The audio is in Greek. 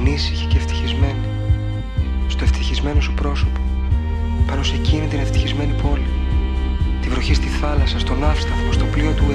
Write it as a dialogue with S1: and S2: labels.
S1: την ήσυχη και ευτυχισμένη, στο ευτυχισμένο σου πρόσωπο, πάνω σε εκείνη την ευτυχισμένη πόλη, τη βροχή στη θάλασσα, στον ναύσταθμο, στο πλοίο του